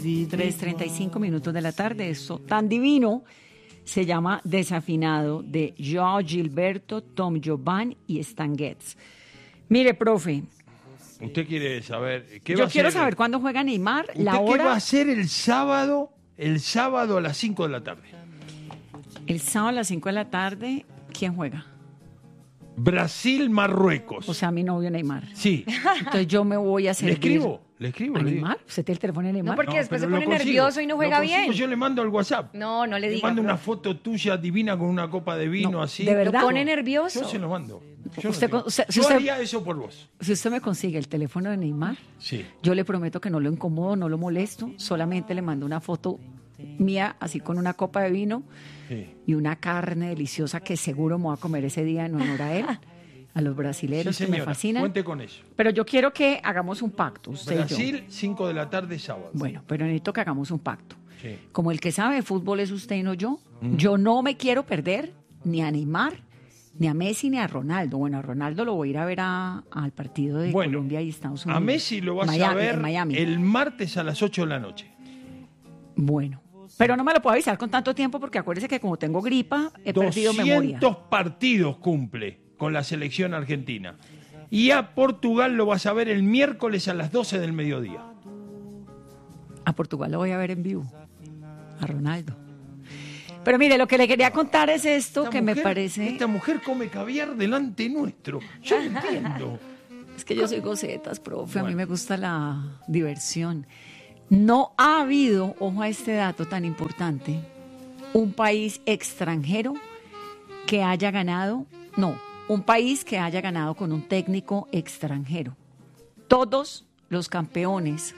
3:35 minutos de la tarde. Eso tan divino se llama Desafinado, de Joao Gilberto, Tom Jovan y Stan Getz. Mire, profe. Usted quiere saber qué Yo quiero saber cuándo juega Neymar, la hora. ¿Qué va a hacer el sábado a las 5 de la tarde? El sábado a las 5 de la tarde, ¿quién juega? Brasil-Marruecos. O sea, mi novio Neymar. Sí. Entonces yo me voy a servir. Le escribo. ¿A Neymar? ¿Usted tiene el teléfono de Neymar? No, porque después se pone nervioso y no juega bien. Yo le mando al WhatsApp. No le diga. Le mando una foto tuya divina con una copa de vino así. ¿De verdad? ¿Lo pone nervioso? Yo se lo mando. Yo haría eso por vos. Si usted me consigue el teléfono de Neymar, sí, yo le prometo que no lo incomodo, no lo molesto, solamente le mando una foto mía, así con una copa de vino y una carne deliciosa que seguro me voy a comer ese día en honor a él, a los brasileros, que me fascinan. Cuente con eso. Pero yo quiero que hagamos un pacto, usted Brasil, y yo. 5 de la tarde, sábado. Bueno, pero necesito que hagamos un pacto. Sí. Como el que sabe de fútbol es usted y no yo, yo no me quiero perder ni a Neymar, ni a Messi, ni a Ronaldo. Bueno, a Ronaldo lo voy a ir a ver al partido de Colombia y Estados Unidos. A Messi lo vas a ver el martes a las 8 de la noche. Bueno, pero no me lo puedo avisar con tanto tiempo porque acuérdese que como tengo gripa, he perdido memoria. 200 partidos cumple con la selección argentina. Y a Portugal lo vas a ver el miércoles a las 12 del mediodía. A Portugal lo voy a ver en vivo, a Ronaldo. Pero mire, lo que le quería contar es esto me parece... Esta mujer come caviar delante nuestro. Yo no entiendo. Es que yo soy gocetas, profe. Bueno. A mí me gusta la diversión. No ha habido, ojo a este dato tan importante, un país extranjero que haya ganado... No, un país que haya ganado con un técnico extranjero. Todos los campeones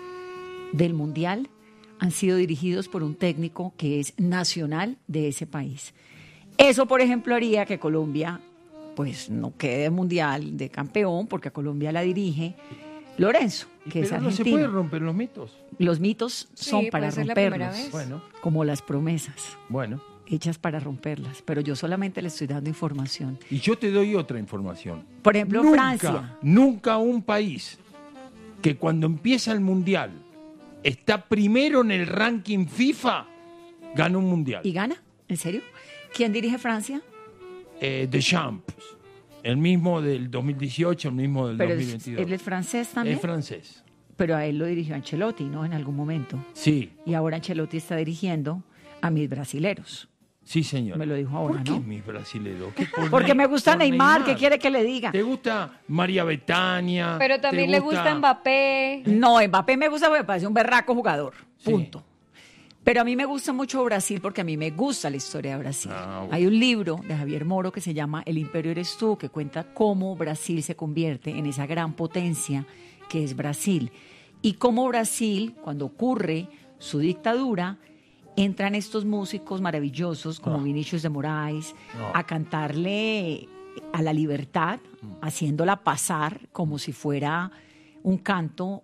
del Mundial han sido dirigidos por un técnico que es nacional de ese país. Eso, por ejemplo, haría que Colombia pues no quede mundial de campeón, porque a Colombia la dirige Lorenzo, que es argentino. ¿No se puede romper los mitos? Los mitos son para romperlos, como las promesas. Bueno. Hechas para romperlas, pero yo solamente le estoy dando información. Y yo te doy otra información. Por ejemplo, Francia. Nunca un país que cuando empieza el Mundial está primero en el ranking FIFA, gana un Mundial. ¿Y gana? ¿En serio? ¿Quién dirige Francia? Deschamps. El mismo del 2018, el mismo del 2022. ¿Él es francés también? Es francés. Pero a él lo dirigió Ancelotti, ¿no? En algún momento. Sí. Y ahora Ancelotti está dirigiendo a mis brasileros. Sí, señor. Me lo dijo ahora, ¿no? ¿Por qué mis brasileros? Porque me gusta Neymar, ¿qué quiere que le diga? ¿Te gusta María Betania? Pero también le gusta Mbappé. No, Mbappé me gusta porque me parece un berraco jugador, punto. Sí. Pero a mí me gusta mucho Brasil porque a mí me gusta la historia de Brasil. Bueno. Hay un libro de Javier Moro que se llama El Imperio Eres Tú, que cuenta cómo Brasil se convierte en esa gran potencia que es Brasil. Y cómo Brasil, cuando ocurre su dictadura, entran estos músicos maravillosos como Vinícius de Moraes a cantarle a la libertad, haciéndola pasar como si fuera un canto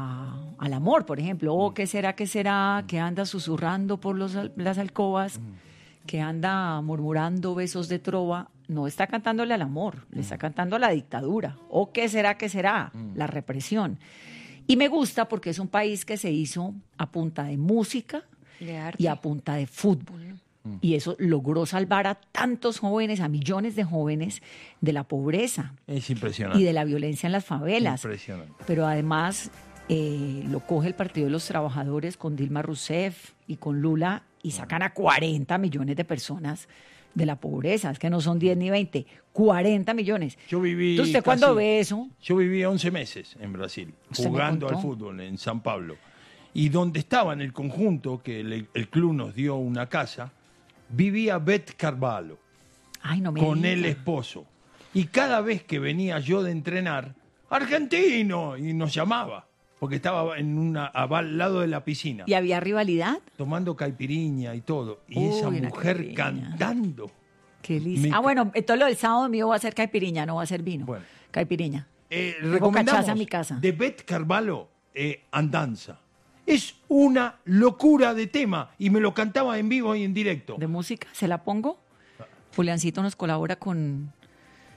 al amor, por ejemplo. Oh, ¿qué será, que anda susurrando por las alcobas, que anda murmurando besos de trova? No está cantándole al amor, le está cantando a la dictadura. Oh, ¿qué será, la represión? Y me gusta porque es un país que se hizo a punta de música y a punta de fútbol. Y eso logró salvar a tantos jóvenes, a millones de jóvenes, de la pobreza. Es impresionante. Y de la violencia en las favelas. Impresionante. Pero además lo coge el Partido de los Trabajadores con Dilma Rousseff y con Lula y sacan a 40 millones de personas de la pobreza. Es que no son 10 ni 20, 40 millones. Yo viví. Entonces, ¿usted cuando ve eso? Yo viví 11 meses en Brasil, jugando al fútbol en San Pablo. Y donde estaba en el conjunto, que el club nos dio una casa, vivía Beth Carvalho. Ay, no me con diga. el esposo. Y cada vez que venía yo de entrenar, argentino, y nos llamaba, porque estaba al lado de la piscina. ¿Y había rivalidad? Tomando caipiriña y todo. Y esa mujer cantando. Qué lindo. Bueno, entonces lo del sábado mío va a ser caipiriña, no va a ser vino. Bueno. Caipiriña. Recomendamos a mi casa. de Beth Carvalho, Andanza. Es una locura de tema y me lo cantaba en vivo y en directo. ¿De música? ¿Se la pongo? Juliancito nos colabora con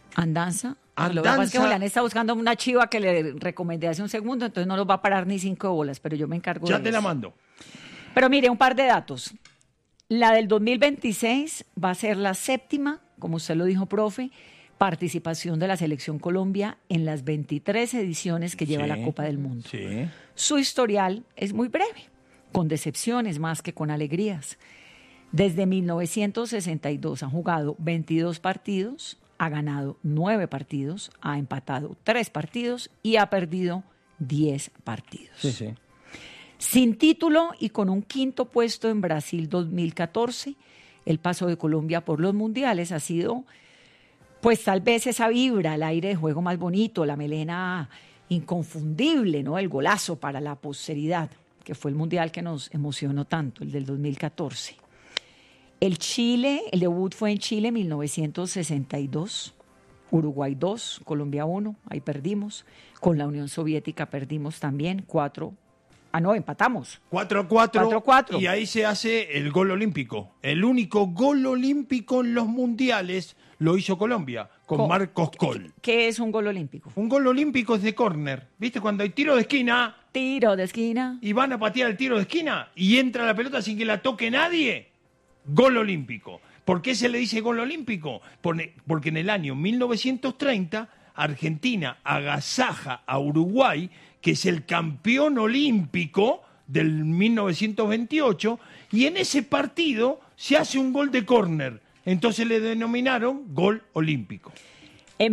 Andanza. Lo que pasa es que Julián está buscando una chiva que le recomendé hace un segundo, entonces no los va a parar ni 5 bolas, pero yo me encargo de eso. Ya te la mando. Pero mire, un par de datos. La del 2026 va a ser la 7ª, como usted lo dijo, profe, participación de la Selección Colombia en las 23 ediciones que lleva la Copa del Mundo. Sí. Su historial es muy breve, con decepciones más que con alegrías. Desde 1962 ha jugado 22 partidos, ha ganado 9 partidos, ha empatado 3 partidos y ha perdido 10 partidos. Sí, sí. Sin título y con un 5º puesto en Brasil 2014, el paso de Colombia por los mundiales ha sido, pues tal vez esa vibra, el aire de juego más bonito, la melena inconfundible, ¿no? El golazo para la posteridad, que fue el mundial que nos emocionó tanto, el del 2014. El debut fue en Chile en 1962, Uruguay 2, Colombia 1, ahí perdimos. Con la Unión Soviética perdimos también, empatamos. 4-4. 4-4. Y ahí se hace el gol olímpico. El único gol olímpico en los mundiales lo hizo Colombia, con Marcos Coll. ¿Qué es un gol olímpico? Un gol olímpico es de córner. ¿Viste? Cuando hay tiro de esquina. Tiro de esquina. Y van a patear el tiro de esquina y entra la pelota sin que la toque nadie. Gol olímpico. ¿Por qué se le dice gol olímpico? Porque en el año 1930 Argentina agasaja a Uruguay, que es el campeón olímpico del 1928, y en ese partido se hace un gol de córner. Entonces le denominaron gol olímpico. En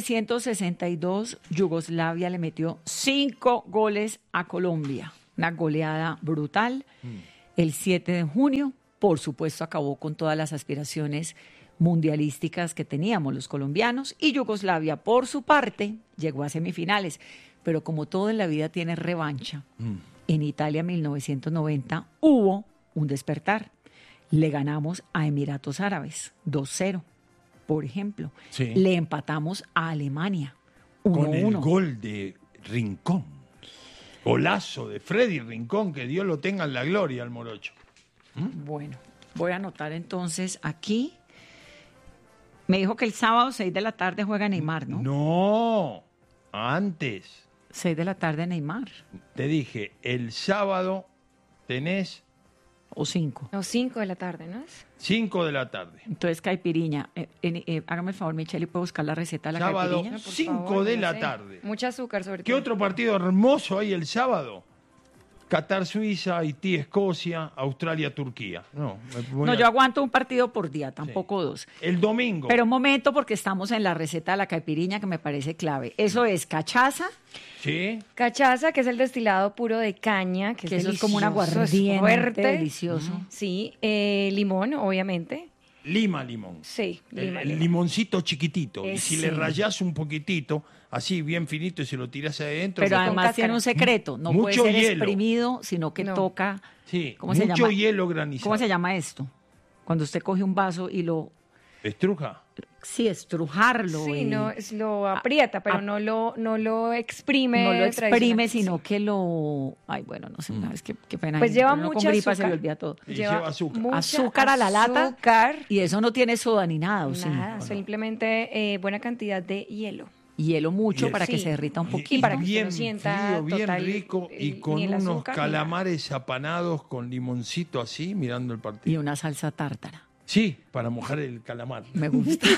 1962, Yugoslavia le metió 5 goles a Colombia. Una goleada brutal. El 7 de junio, por supuesto, acabó con todas las aspiraciones mundialísticas que teníamos los colombianos. Y Yugoslavia, por su parte, llegó a semifinales. Pero como todo en la vida tiene revancha, en Italia 1990 hubo un despertar. Le ganamos a Emiratos Árabes 2-0, por ejemplo. Sí. Le empatamos a Alemania 1-1. Con el gol de Rincón. Golazo de Freddy Rincón, que Dios lo tenga en la gloria al morocho. Bueno, voy a anotar entonces aquí. Me dijo que el sábado 6 de la tarde juega Neymar, ¿no? No, antes. 6 de la tarde Neymar. Te dije, el sábado tenés... ¿O 5? No, 5 de la tarde, ¿no es? 5 de la tarde. Entonces, caipiriña. Hágame el favor, Michelle, y puedo buscar la receta de la Sábado, caipiriña. 5 de la tarde. Mucha azúcar, sobre todo. ¿Qué otro partido hermoso hay el sábado? Qatar-Suiza, Haití-Escocia, Australia-Turquía. No, yo aguanto un partido por día, tampoco 2. El domingo. Pero un momento, porque estamos en la receta de la caipiriña que me parece clave. Eso es cachaza. Sí. Cachaza, que es el destilado puro de caña, que es eso delicioso, es como un aguardiente es fuerte. Delicioso. Sí, limón, obviamente. Limón. Sí, El limoncito chiquitito. Y si le Sí. rayás un poquitito, así bien finito, y se lo tirás adentro. Pero con además tiene cáscara. un secreto. No Mucho puede ser hielo. exprimido, sino que No. toca... Sí, ¿Cómo se mucho llama? hielo granizado. ¿Cómo se llama esto? Cuando usted coge un vaso y lo... ¿Estruja? Sí, estrujarlo. Sí, y- no, lo aprieta, pero no lo exprime. no lo exprime, tradicionalmente. sino que lo... Ay, bueno, no sé, es que qué pena. Pues gente, lleva uno con mucha gripa se le azúcar. olvida todo. Y lleva azúcar. mucha Azúcar a la lata. azúcar. Y eso no tiene soda ni nada, ¿o sí? Nada, simplemente buena cantidad de hielo. Hielo mucho Hielo. para que Sí. se derrita un Y poquito. para que usted bien no sienta frío, bien total rico, y ni con el unos azúcar, ni nada. calamares apanados con limoncito así, mirando el Y partido. una salsa tártara. Sí, para mojar el calamar. Me gusta.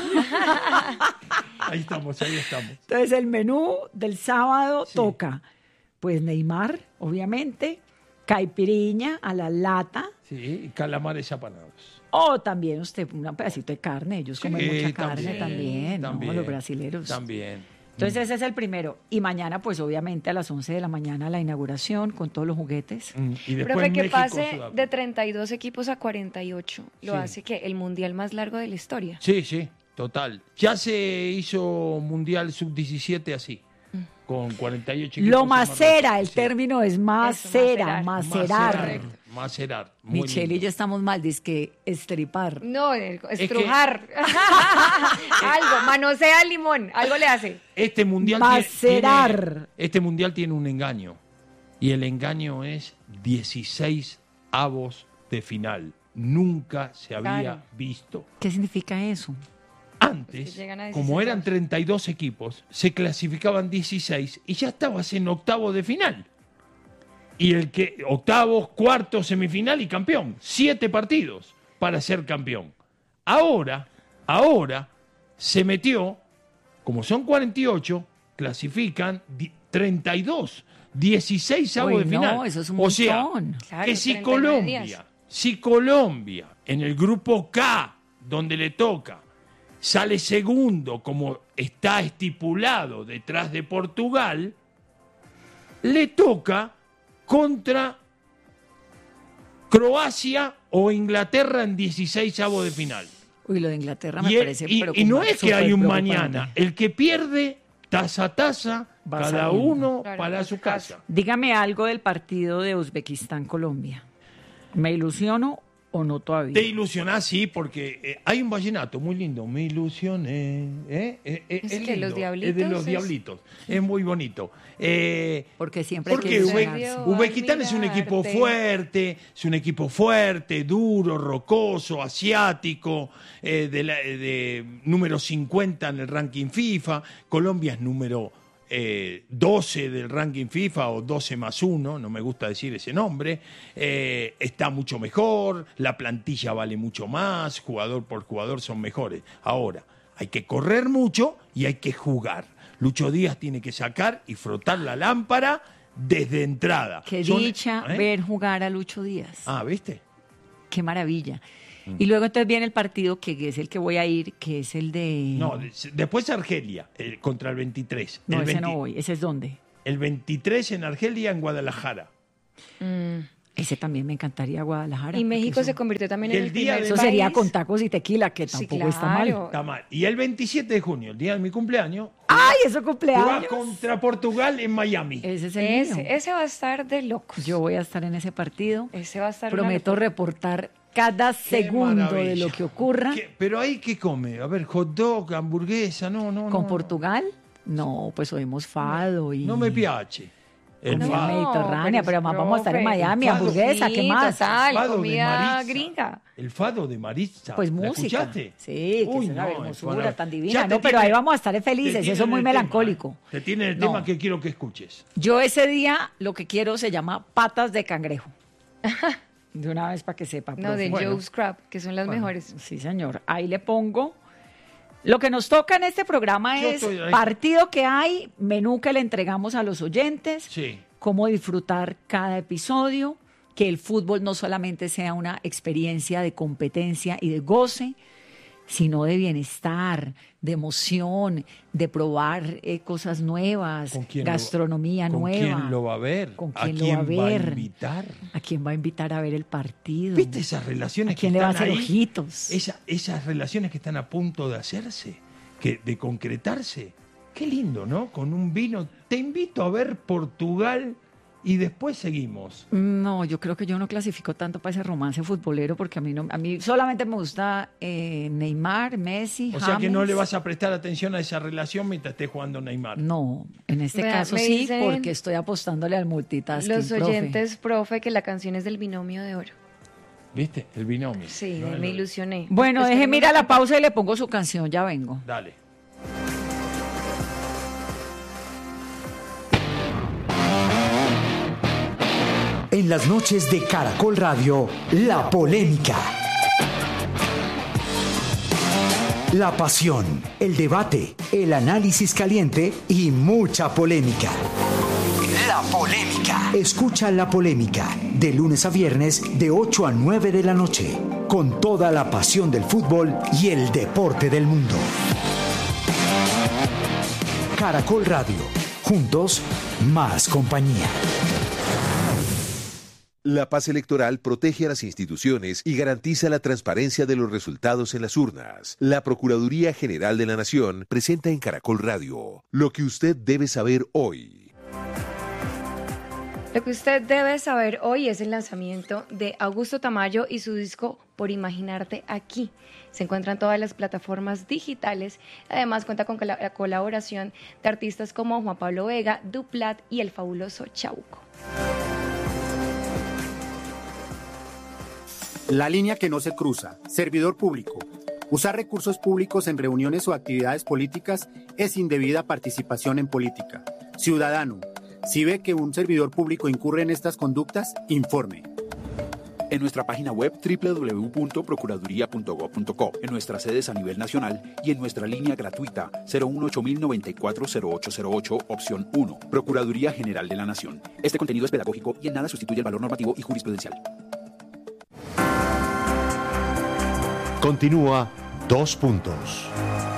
Ahí estamos. Entonces el menú del sábado Sí. toca, pues Neymar, obviamente, caipiriña a la lata, Sí, y calamares apanados. o también usted un pedacito de carne, ellos comen Sí, mucha carne también, ¿no? también, Los brasileros. También. Entonces ese es el primero. Y mañana, pues obviamente a las 11 de la mañana la inauguración con todos los juguetes. Y después Profe, que México, pase Sudáfrica. de 32 equipos a 48 lo Sí. hace que el mundial más largo de la historia. Sí, sí, total. Ya se hizo Mundial Sub-17 así, con 48 equipos. Lo en macera, Marruecos. el Sí. término es macera, macerar. Macerar. Muy Michelle y lindo. ya estamos mal, que estripar. No, estrujar. Algo, manosea el limón, algo le hace. Este mundial Macerar. este mundial tiene un engaño. Y el engaño es 16 avos de final. Nunca se había Claro. visto. ¿Qué significa eso? Antes, llegan a 16 como eran años. 32 equipos, se clasificaban 16 y ya estabas en octavo de final. Y el que octavos, cuartos, semifinal y campeón. 7 partidos para ser campeón. Ahora se metió, como son 48, clasifican 32, 16 avos de final. No, eso es un o sea, montón. Claro, que si 39 días. Colombia en el grupo K, donde le toca, sale segundo, como está estipulado detrás de Portugal, le toca contra Croacia o Inglaterra en 16 avos de final. Uy, lo de Inglaterra me Y, parece y no es que hay un súper mañana. preocupante. El que pierde, taza a taza, Va cada saliendo. uno Claro, para para su su casa. Dígame algo del partido de Uzbekistán-Colombia. ¿Me ilusiono o no todavía? Te ilusionás, sí, porque hay un vallenato muy lindo. Me ilusioné. ¿Es el de lindo, los diablitos? Es de los diablitos. Es muy bonito. Porque siempre hay que Porque ilusionarse. Uzbekistán es un equipo fuerte, duro, rocoso, asiático, de número 50 en el ranking FIFA. Colombia es número 12 del ranking FIFA o 12 más 1, no me gusta decir ese nombre. Está mucho mejor, la plantilla vale mucho más, jugador por jugador son mejores. Ahora, hay que correr mucho y hay que jugar. Lucho Díaz tiene que sacar y frotar la lámpara desde entrada. Qué Son- dicha ver jugar a Lucho Díaz. Ah, ¿viste? Qué maravilla. Y luego entonces viene el partido que es el que voy a ir, que es el de... No, después Argelia, contra el 23. No, el ese 20 no voy. ¿Ese es dónde? El 23 en Argelia, en Guadalajara. Ese también me encantaría, Guadalajara. Y porque México eso- se convirtió también Y en el el día primer de- Eso país. sería con tacos y tequila, que Sí, tampoco está mal. claro. Está mal. Y el 27 de junio, el día de mi cumpleaños, ¡Ay, eso juega cumpleaños! contra Portugal en Miami. Ese es el mío. Ese va a estar de locos. Yo voy a estar en ese partido. Ese va a estar una Prometo locura. reportar cada Qué segundo maravilla. de lo que ocurra. Pero ahí, ¿qué come? A ver, hot dog, hamburguesa, no. ¿Con no. Portugal? No, pues oímos fado y... No me piace. El Comida fado. mediterránea, pero además vamos a estar en profe, Miami, el fado. hamburguesa, Sí, ¿qué más? total, Fado de comida Maritza. gringa. El fado de Maritza. Pues ¿La música. escuchaste? Sí, que Uy, es una no, hermosura es tan Ya divina. te No, pero tiene- ahí vamos a estar te felices, tiene eso es muy el tema, melancólico. Te tiene el No. tema que quiero que escuches. Yo ese día lo que quiero se llama patas de cangrejo. De una vez para que sepa. No, profe. de Bueno. Joe's Crab, que son las mejores. Sí, señor. Ahí le pongo. Lo que nos toca en este programa Yo es estoy ahí. partido que hay, menú que le entregamos a los oyentes, Sí. cómo disfrutar cada episodio, que el fútbol no solamente sea una experiencia de competencia y de goce, sino de bienestar, de emoción, de probar cosas nuevas, ¿Con quién gastronomía ¿Con nueva. quién lo va a ver? ¿Con ¿A quién lo quién va a va a ver? invitar? ¿A quién va a invitar a ver el partido? ¿Viste esas relaciones ¿A quién que le va a están hacer ahí? ojitos? Esas relaciones que están a punto de hacerse, de concretarse. Qué lindo, ¿no? Con un vino. Te invito a ver Portugal y después seguimos. No, yo creo que yo no clasifico tanto para ese romance futbolero porque a mí solamente me gusta Neymar, Messi, O sea que no James. le vas a prestar atención a esa relación mientras esté jugando Neymar. No, en este Vea, caso me sí, dicen porque estoy apostándole al multitasking, Los profe. oyentes, profe, que la canción es del binomio de oro. ¿Viste? El binomio. Sí, No, me lo- ilusioné. Bueno, Después déjeme que ir a la pausa y le pongo su canción, ya vengo. Dale. En las noches de Caracol Radio, La Polémica. La pasión, el debate, el análisis caliente y mucha polémica. La Polémica. Escucha La Polémica de lunes a viernes de 8 a 9 de la noche, con toda la pasión del fútbol y el deporte del mundo. Caracol Radio. Juntos, más compañía. La paz electoral protege a las instituciones y garantiza la transparencia de los resultados en las urnas. La Procuraduría General de la Nación presenta en Caracol Radio lo que usted debe saber hoy. Lo que usted debe saber hoy es el lanzamiento de Augusto Tamayo y su disco Por Imaginarte Aquí. Se encuentra en todas las plataformas digitales. Además, cuenta con la colaboración de artistas como Juan Pablo Vega, Duplat y el fabuloso Chauco. La línea que no se cruza. Servidor público. Usar recursos públicos en reuniones o actividades políticas es indebida participación en política. Ciudadano, si ve que un servidor público incurre en estas conductas, informe. En nuestra página web www.procuraduría.gov.co, en nuestras sedes a nivel nacional y en nuestra línea gratuita 018-094-0808, opción 1, Procuraduría General de la Nación. Este contenido es pedagógico y en nada sustituye el valor normativo y jurisprudencial. Continúa 2 puntos.